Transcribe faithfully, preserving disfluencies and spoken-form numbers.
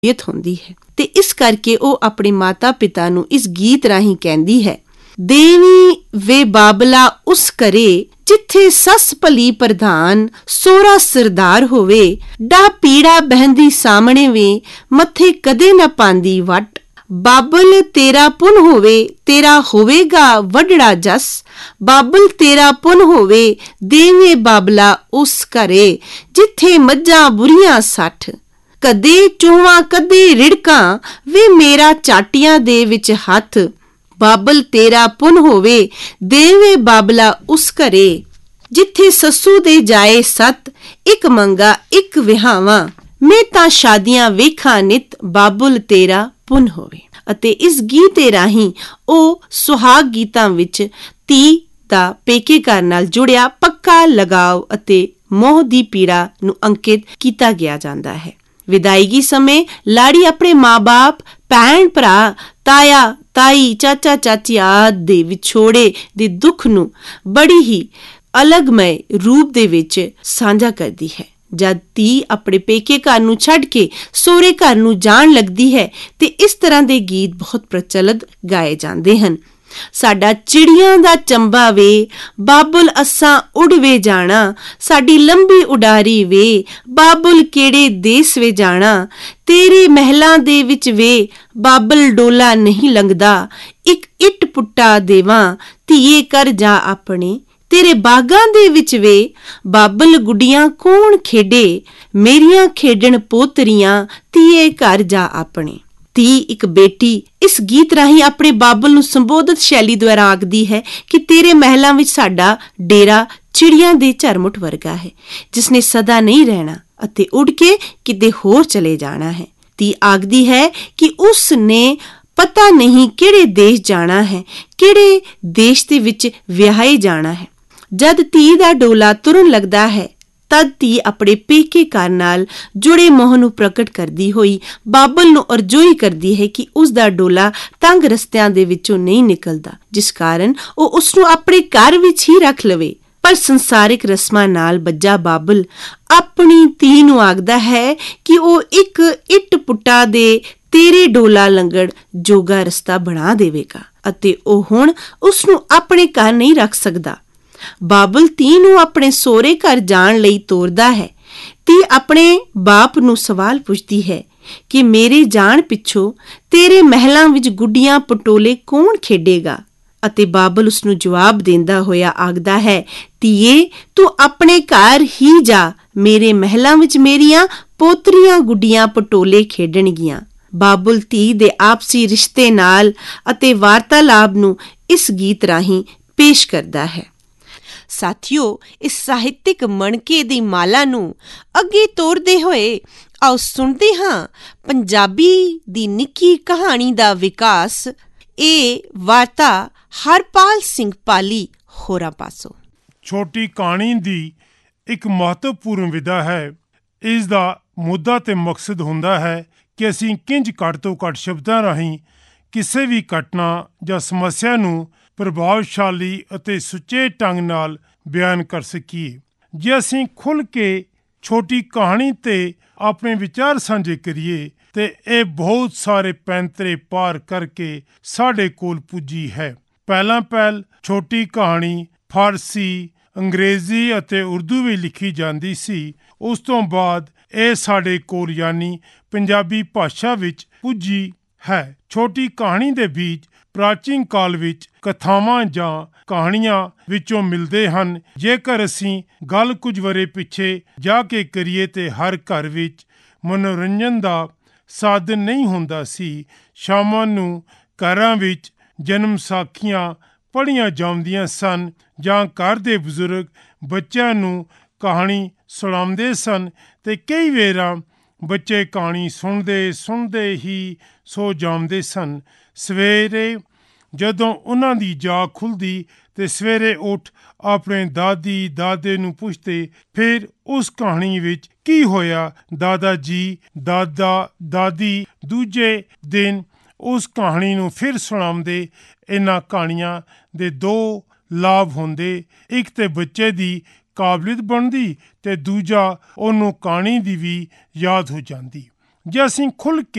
ਸ਼ਖਸੀਅਤ ਹੁੰਦੀ ਹੈ ਤੇ ਇਸ ਕਰਕੇ ਉਹ ਆਪਣੇ ਮਾਤਾ ਪਿਤਾ ਨੂੰ ਇਸ ਗੀਤ ਰਾਹੀਂ ਕਹਿੰਦੀ ਹੈ, ਦੇਵੀ ਵੇ ਬਾਬਲਾ ਉਸ ਕਰੇ ਜਿੱਥੇ ਸੱਸ ਭਲੀ ਪ੍ਰਧਾਨ, ਸੋਹਰਾ ਸਰਦਾਰ ਹੋਵੇ, ਡਾ ਪੀੜਾ ਬਹਿੰਦੀ ਸਾਹਮਣੇ ਵੇ, ਮੱਥੇ ਕਦੇ ਨਾ ਪਾਂਦੀ ਵੱਟ। ਬਾਬਲ ਤੇਰਾ ਪੁੰਨ ਹੋਵੇ, ਤੇਰਾ ਹੋਵੇਗਾ ਵੱਡੜਾ ਜਸ, ਬਾਬਲ ਤੇਰਾ ਪੁੰਨ ਹੋਵੇ, ਦੇਵੇ ਬਾਬਲਾ ਉਸ ਘਰੇ ਜਿੱਥੇ ਮੱਝਾਂ ਬੁਰੀਆਂ ਸੱਠ। ਕਦੇ ਚੋਹਾਂ ਕਦੇ ਰਿੜਕਾਂ ਵੇ ਮੇਰਾ ਚਾਟੀਆਂ ਦੇ ਵਿੱਚ ਹੱਥ, ਬਾਬਲ ਤੇਰਾ ਪੁੰਨ ਹੋਵੇ, ਦੇਵੇ ਬਾਬਲਾ ਉਸ ਘਰੇ ਜਿੱਥੇ ਸੱਸੂ ਦੇ ਜਾਏ ਸੱਤ, ਇੱਕ ਮੰਗਾ ਇੱਕ ਵਿਹਾਵਾਂ, ਮੈਂ ਤਾਂ ਸ਼ਾਦੀਆਂ ਵੇਖਾਂ ਨਿਤ, ਬਾਬੁਲ ਤੇਰਾ ਪੁੰਨ ਹੋਵੇ। ਅਤੇ ਇਸ ਗੀਤ ਦੇ ਰਾਹੀਂ ਉਹ ਸੁਹਾਗ ਗੀਤਾਂ ਵਿੱਚ ਧੀ ਦਾ ਪੇਕੇ ਘਰ ਨਾਲ ਜੁੜਿਆ ਪੱਕਾ ਲਗਾਵ ਅਤੇ ਮੋਹ ਦੀ ਪੀੜਾ ਨੂੰ ਅੰਕਿਤ ਕੀਤਾ ਗਿਆ ਜਾਂਦਾ ਹੈ। ਵਿਦਾਇਗੀ ਸਮੇਂ ਲਾੜੀ ਆਪਣੇ ਮਾਂ-ਬਾਪ, ਭੈਣ ਭਰਾ, ਤਾਇਆ ਤਾਈ, ਚਾਚਾ ਚਾਚੀ ਆਦਿ ਦੇ ਵਿਛੋੜੇ ਦੇ ਦੁੱਖ ਨੂੰ ਬੜੀ ਹੀ ਅਲੱਗਮਈ ਰੂਪ ਦੇ ਵਿੱਚ ਸਾਂਝਾ ਕਰਦੀ ਹੈ। ਜਦ ਧੀ ਆਪਣੇ ਪੇਕੇ ਘਰ ਨੂੰ ਛੱਡ ਕੇ ਸਹੁਰੇ ਘਰ ਨੂੰ ਜਾਣ ਲੱਗਦੀ ਹੈ ਤੇ ਇਸ ਤਰ੍ਹਾਂ ਦੇ ਗੀਤ ਬਹੁਤ ਪ੍ਰਚਲਿਤ ਗਾਏ ਜਾਂਦੇ ਹਨ। ਸਾਡਾ ਚਿੜੀਆਂ ਦਾ ਚੰਬਾ ਵੇ, ਬਾਬੁਲ ਅਸਾਂ ਉੱਡ ਵੇ ਜਾਣਾ, ਸਾਡੀ ਲੰਬੀ ਉਡਾਰੀ ਵੇ, ਬਾਬੁਲ ਕਿਹੜੇ ਦੇਸ ਵੇ ਜਾਣਾ, ਤੇਰੇ ਮਹਿਲਾਂ ਦੇ ਵਿੱਚ ਵੇ, ਬਾਬਲ ਡੋਲਾ ਨਹੀਂ ਲੰਘਦਾ, ਇੱਕ ਇੱਟ ਪੁੱਟਾ ਦੇਵਾਂ, ਧੀਏ ਕਰ ਜਾ ਆਪਣੇ, ਤੇਰੇ ਬਾਗਾਂ ਦੇ ਵਿੱਚ ਵੇ, ਬਾਬਲ ਗੁੱਡੀਆਂ ਕੌਣ ਖੇਡੇ, ਮੇਰੀਆਂ ਖੇਡਣ ਪੋਤਰੀਆਂ, ਧੀਏ ਘਰ ਜਾ ਆਪਣੇ। ਧੀ ਇੱਕ ਬੇਟੀ ਇਸ ਗੀਤ ਰਾਹੀਂ ਆਪਣੇ ਬਾਬਲ ਨੂੰ ਸੰਬੋਧਿਤ ਸ਼ੈਲੀ ਦੁਆਰਾ ਆਖਦੀ ਹੈ ਕਿ ਤੇਰੇ ਮਹਿਲਾਂ ਵਿੱਚ ਸਾਡਾ ਡੇਰਾ ਚਿੜੀਆਂ ਦੇ ਝਰਮੁੱਟ ਵਰਗਾ ਹੈ, ਜਿਸਨੇ ਸਦਾ ਨਹੀਂ ਰਹਿਣਾ ਅਤੇ ਉੱਡ ਕੇ ਕਿਤੇ ਹੋਰ ਚਲੇ ਜਾਣਾ ਹੈ। ਧੀ ਆਖਦੀ ਹੈ ਕਿ ਉਸ ਨੇ ਪਤਾ ਨਹੀਂ ਕਿਹੜੇ ਦੇਸ਼ ਜਾਣਾ ਹੈ, ਕਿਹੜੇ ਦੇਸ਼ ਦੇ ਵਿੱਚ ਵਿਆਹੇ ਜਾਣਾ ਹੈ। ਜਦ ਧੀ ਦਾ ਡੋਲਾ ਤੁਰਨ ਲੱਗਦਾ ਹੈ ਤਦ ਧੀ ਆਪਣੇ ਪੇਕੇ ਘਰ ਨਾਲ ਜੁੜੇ ਮੋਹ ਨੂੰ ਪ੍ਰਗਟ ਕਰਦੀ ਹੋਈ ਬਾਬਲ ਨੂੰ ਅਰਜ਼ੋਈ ਕਰਦੀ ਹੈ ਕਿ ਉਸ ਦਾ ਡੋਲਾ ਤੰਗ ਰਸਤਿਆਂ ਦੇ ਵਿੱਚੋਂ ਨਹੀਂ ਨਿਕਲਦਾ, ਜਿਸ ਕਾਰਨ ਉਹ ਉਸ ਨੂੰ ਆਪਣੇ ਘਰ ਵਿੱਚ ਹੀ ਰੱਖ ਲਵੇ। ਪਰ ਸੰਸਾਰਿਕ ਰਸਮਾਂ ਨਾਲ ਬੱਝਾ ਬਾਬਲ ਆਪਣੀ ਧੀ ਨੂੰ ਆਖਦਾ ਹੈ ਕਿ ਉਹ ਇੱਕ ਇੱਟ ਪੁੱਟਾ ਦੇ ਤੇਰੇ ਡੋਲਾ ਲੰਘਣ ਜੋਗਾ ਰਸਤਾ ਬਣਾ ਦੇਵੇਗਾ ਅਤੇ ਉਹ ਹੁਣ ਉਸ ਨੂੰ ਆਪਣੇ ਘਰ ਨਹੀਂ ਰੱਖ ਸਕਦਾ। ਬਾਬਲ ਧੀ ਨੂੰ ਆਪਣੇ ਸਹੁਰੇ ਘਰ ਜਾਣ ਲਈ ਤੋਰਦਾ ਹੈ। ਧੀ ਆਪਣੇ ਬਾਪ ਨੂੰ ਸਵਾਲ ਪੁੱਛਦੀ ਹੈ ਕਿ ਮੇਰੇ ਜਾਣ ਪਿੱਛੋਂ ਤੇਰੇ ਮਹਿਲਾਂ ਵਿੱਚ ਗੁੱਡੀਆਂ ਪਟੋਲੇ ਕੌਣ ਖੇਡੇਗਾ, ਅਤੇ ਬਾਬਲ ਉਸ ਨੂੰ ਜਵਾਬ ਦਿੰਦਾ ਹੋਇਆ ਆਖਦਾ ਹੈ, ਧੀਏ ਤੂੰ ਆਪਣੇ ਘਰ ਹੀ ਜਾ, ਮੇਰੇ ਮਹਿਲਾਂ ਵਿੱਚ ਮੇਰੀਆਂ ਪੋਤਰੀਆਂ ਗੁੱਡੀਆਂ ਪਟੋਲੇ ਖੇਡਣਗੀਆਂ। ਬਾਬਲ ਧੀ ਦੇ ਆਪਸੀ ਰਿਸ਼ਤੇ ਨਾਲ ਅਤੇ ਵਾਰਤਾਲਾਪ ਨੂੰ ਇਸ ਗੀਤ ਰਾਹੀਂ ਪੇਸ਼ ਕਰਦਾ ਹੈ। ਸਾਥੀਓ, ਇਸ ਸਾਹਿਤਿਕ ਮਣਕੇ ਦੀ ਮਾਲਾ ਨੂੰ ਅੱਗੇ ਤੋਰਦੇ ਹੋਏ ਆਓ ਸੁਣਦੇ ਹਾਂ ਪੰਜਾਬੀ ਦੀ ਨਿੱਕੀ ਕਹਾਣੀ ਦਾ ਵਿਕਾਸ। ਇਹ ਵਾਰਤਾ ਹਰਪਾਲ ਸਿੰਘ ਪਾਲੀ ਹੋਰਾਂ ਪਾਸੋਂ। ਛੋਟੀ ਕਹਾਣੀ ਦੀ ਇੱਕ ਮਹੱਤਵਪੂਰਨ ਵਿਧਾ ਹੈ। ਇਸ ਦਾ ਮੁੱਦਾ ਤੇ ਮਕਸਦ ਹੁੰਦਾ ਹੈ ਕਿ ਅਸੀਂ ਕਿੰਝ ਘੱਟ ਤੋਂ ਘੱਟ ਸ਼ਬਦਾਂ ਰਾਹੀਂ ਕਿਸੇ ਵੀ ਘਟਨਾ ਜਾਂ ਸਮੱਸਿਆ ਨੂੰ ਪ੍ਰਭਾਵਸ਼ਾਲੀ ਅਤੇ ਸੁਚੇ ਢੰਗ ਨਾਲ ਬਿਆਨ ਕਰ ਸਕੀਏ। ਜੇ ਅਸੀਂ ਖੁੱਲ੍ਹ ਕੇ ਛੋਟੀ ਕਹਾਣੀ 'ਤੇ ਆਪਣੇ ਵਿਚਾਰ ਸਾਂਝੇ ਕਰੀਏ ਤੇ ਇਹ ਬਹੁਤ ਸਾਰੇ ਪੈਂਤਰੇ ਪਾਰ ਕਰਕੇ ਸਾਡੇ ਕੋਲ ਪੁੱਜੀ ਹੈ। ਪਹਿਲਾਂ ਪਹਿਲ ਛੋਟੀ ਕਹਾਣੀ ਫਾਰਸੀ, ਅੰਗਰੇਜ਼ੀ ਅਤੇ ਉਰਦੂ ਵਿੱਚ ਲਿਖੀ ਜਾਂਦੀ ਸੀ। ਉਸ ਤੋਂ ਬਾਅਦ ਇਹ ਸਾਡੇ ਕੋਲ ਯਾਨੀ ਪੰਜਾਬੀ ਭਾਸ਼ਾ ਵਿੱਚ ਪੁੱਜੀ ਹੈ। ਛੋਟੀ ਕਹਾਣੀ ਦੇ ਬੀਜ ਪ੍ਰਾਚੀਨ ਕਾਲ ਵਿੱਚ ਕਥਾਵਾਂ ਜਾਂ ਕਹਾਣੀਆਂ ਵਿੱਚੋਂ ਮਿਲਦੇ ਹਨ। ਜੇਕਰ ਅਸੀਂ ਗੱਲ ਕੁਝ ਵਰ੍ਹੇ ਪਿੱਛੇ ਜਾ ਕੇ ਕਰੀਏ ਤੇ ਹਰ ਘਰ ਵਿੱਚ ਮਨੋਰੰਜਨ ਦਾ ਸਾਧਨ ਨਹੀਂ ਹੁੰਦਾ ਸੀ। ਸ਼ਾਮਾਂ ਨੂੰ ਘਰਾਂ ਵਿੱਚ ਜਨਮ ਸਾਖੀਆਂ ਪੜ੍ਹੀਆਂ ਜਾਂਦੀਆਂ ਸਨ ਜਾਂ ਘਰ ਦੇ ਬਜ਼ੁਰਗ ਬੱਚਿਆਂ ਨੂੰ ਕਹਾਣੀ ਸੁਣਾਉਂਦੇ ਸਨ ਤੇ ਕਈ ਵੇਰਾਂ ਬੱਚੇ ਕਹਾਣੀ ਸੁਣਦੇ ਸੁਣਦੇ ਹੀ ਸੋ ਜਾਂਦੇ ਸਨ। ਸਵੇਰੇ ਜਦੋਂ ਉਹਨਾਂ ਦੀ ਜਾਗ ਖੁੱਲ੍ਹਦੀ ਤੇ ਸਵੇਰੇ ਉੱਠ ਆਪਣੇ ਦਾਦੀ ਦਾਦੇ ਨੂੰ ਪੁੱਛਦੇ ਫਿਰ ਉਸ ਕਹਾਣੀ ਵਿੱਚ ਕੀ ਹੋਇਆ। ਦਾਦਾ ਜੀ ਦਾਦਾ ਦਾਦੀ ਦੂਜੇ ਦਿਨ ਉਸ ਕਹਾਣੀ ਨੂੰ ਫਿਰ ਸੁਣਾਉਂਦੇ। ਇਹਨਾਂ ਕਹਾਣੀਆਂ ਦੇ ਦੋ ਲਾਭ ਹੁੰਦੇ, ਇੱਕ ਤੇ ਬੱਚੇ ਦੀ ਕਾਬਲੀਅਤ ਬਣਦੀ ਤੇ ਦੂਜਾ ਉਹਨੂੰ ਕਹਾਣੀ ਦੀ ਵੀ ਯਾਦ ਹੋ ਜਾਂਦੀ। ਜੇ ਅਸੀਂ ਖੁੱਲ੍ਹ ਕੇ